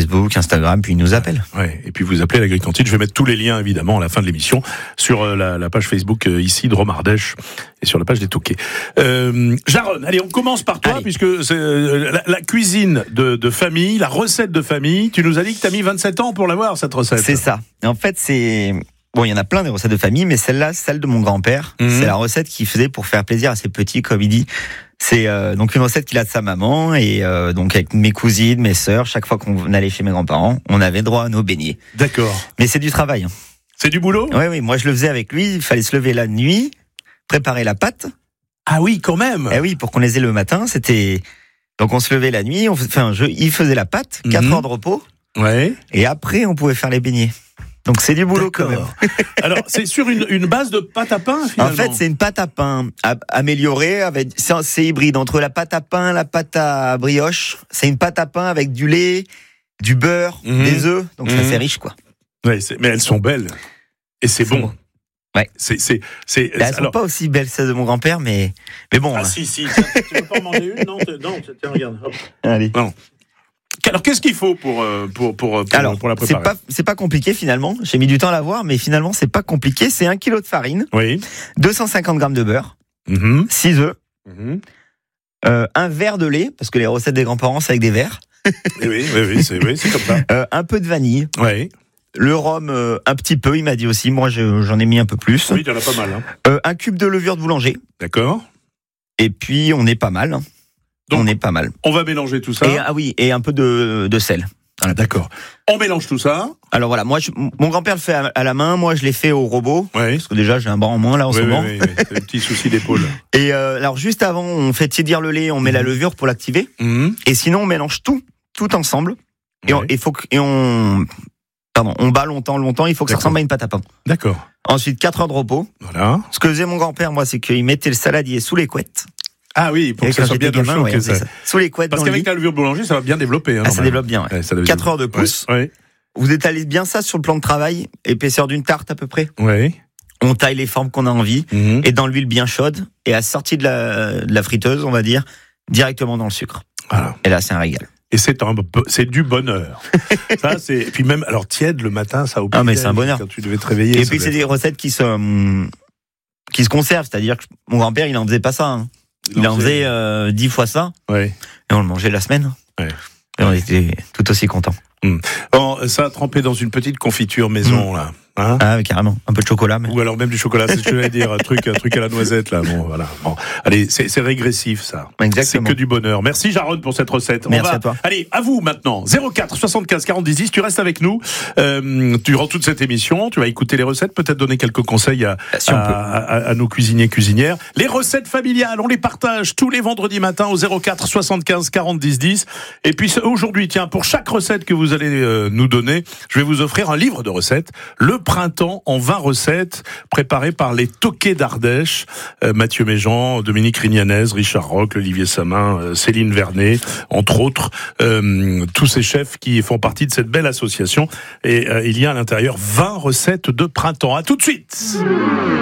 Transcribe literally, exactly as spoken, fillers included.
Facebook, Instagram, puis ils nous appellent. Ouais. Et puis vous appelez l'Agricantine. Je vais mettre tous les liens évidemment à la fin de l'émission sur euh, la, la page Facebook euh, ici de Drôme Ardèche et sur la page des Touquets. Euh, Jaron, allez, on commence par toi, allez. puisque c'est euh, la, la cuisine de, de famille, la recette de famille. Tu nous as dit que tu as mis vingt-sept ans pour l'avoir, cette recette. C'est ça. Et en fait, c'est... Bon, il y en a plein des recettes de famille, mais celle-là, celle de mon grand-père, mmh. c'est la recette qu'il faisait pour faire plaisir à ses petits, comme il dit. C'est euh, donc une recette qu'il a de sa maman, et euh, donc avec mes cousines, mes sœurs, chaque fois qu'on allait chez mes grands-parents, on avait droit à nos beignets. D'accord. Mais c'est du travail. Hein. C'est du boulot ? Oui, oui. Moi, je le faisais avec lui. Il fallait se lever la nuit, préparer la pâte. Ah oui, quand même. Eh oui, pour qu'on les ait le matin, c'était... Donc on se levait la nuit, on faisait un jeu, il faisait la pâte, quatre mmh. heures de repos. Ouais. Et après, on pouvait faire les beignets. Donc c'est du boulot quand même. Alors c'est sur une, une base de pâte à pain finalement. En fait c'est une pâte à pain améliorée avec c'est, c'est hybride entre la pâte à pain, la pâte à brioche. C'est une pâte à pain avec du lait, du beurre, mmh. des œufs. Donc mmh. c'est assez riche quoi. Ouais, c'est, mais elles sont belles et c'est, c'est bon. bon. Ouais. C'est c'est c'est. Là, elles alors... sont pas aussi belles celles de mon grand-père mais mais bon. Ah hein. si si. Tiens, tu veux pas en manger une ? Non non. Tiens regarde. Hop. Allez. Non. Alors, qu'est-ce qu'il faut pour, pour, pour, pour, Alors, pour la préparer ? c'est pas, c'est pas compliqué finalement. J'ai mis du temps à la voir, mais finalement, c'est pas compliqué. C'est un kilo de farine, oui. deux cent cinquante grammes de beurre, mm-hmm. six œufs, mm-hmm. euh, un verre de lait, parce que les recettes des grands-parents, c'est avec des verres. oui, oui, oui, c'est, oui, c'est comme ça. Euh, un peu de vanille. Oui. Le rhum, euh, un petit peu, il m'a dit aussi. Moi, je, j'en ai mis un peu plus. Oui, il y en a pas mal. Hein. Euh, un cube de levure de boulanger. D'accord. Et puis, on est pas mal. Hein. Donc, on est pas mal. On va mélanger tout ça. Et, ah oui, et un peu de, de sel. Voilà, d'accord. On mélange tout ça. Alors voilà, moi, je, mon grand-père le fait à, à la main, moi je l'ai fait au robot. Oui. Parce que déjà j'ai un bras en moins là en oui, ce oui, moment. Oui, oui, c'est un petit souci d'épaule. Et euh, alors juste avant, on fait tiédir le lait, on met mmh. la levure pour l'activer. Mmh. Et sinon, on mélange tout, tout ensemble. Et ouais. on, il faut que, et on, pardon, on bat longtemps, longtemps. Il faut que d'accord. ça ressemble à une pâte à pain. D'accord. Ensuite, quatre heures de repos. Voilà. Ce que faisait mon grand-père, moi, c'est qu'il mettait le saladier sous les couettes. Ah oui, pour et que ça soit bien gamin, chaud, ouais, que ça... ça. Sous les couettes. Parce qu'avec la levure boulanger, ça va bien développer. Hein, ah, ça développe bien. Ouais. Ouais, quatre heures de pouce. Ouais, ouais. Vous étalez bien ça sur le plan de travail, épaisseur d'une tarte à peu près. Oui. On taille les formes qu'on a envie, mmh. et dans l'huile bien chaude, et à sortie de la, de la friteuse, on va dire, directement dans le sucre. Voilà. Et là, c'est un régal. Et c'est un, c'est du bonheur. Ça, c'est, et puis même, alors tiède le matin, ça au Ah, mais c'est un bonheur. Quand tu devais te réveiller. Et puis c'est être... des recettes qui se, qui se conservent, c'est-à-dire que mon grand-père, il en faisait pas ça, hein. Il en faisait euh, dix fois ça. Ouais. Et on le mangeait la semaine. Ouais. Et on était tout aussi contents. Mmh. Bon, ça a trempé dans une petite confiture maison, mmh. là. Hein ah, carrément. Un peu de chocolat. Mais... Ou alors même du chocolat, c'est ce que je voulais dire. Un truc, un truc à la noisette, là. Bon, voilà. Bon. Allez, c'est, c'est régressif, ça. Exactement. C'est que du bonheur. Merci, Jaron, pour cette recette. Merci on va... à toi. Allez, à vous, maintenant. zéro quatre soixante-quinze quarante-dix dix. Tu restes avec nous, euh, durant toute cette émission. Tu vas écouter les recettes, peut-être donner quelques conseils à, si à, à, à nos cuisiniers, cuisinières. Les recettes familiales, on les partage tous les vendredis matins au zéro quatre soixante-quinze quarante-dix dix. Et puis, aujourd'hui, tiens, pour chaque recette que vous allez euh, nous donner, je vais vous offrir un livre de recettes. Le printemps en vingt recettes préparées par les Touquets d'Ardèche, euh, Mathieu Méjean, Dominique Rignanez, Richard Roch, Olivier Samin, euh, Céline Vernet, entre autres, euh, tous ces chefs qui font partie de cette belle association. Et euh, il y a à l'intérieur vingt recettes de printemps. À tout de suite.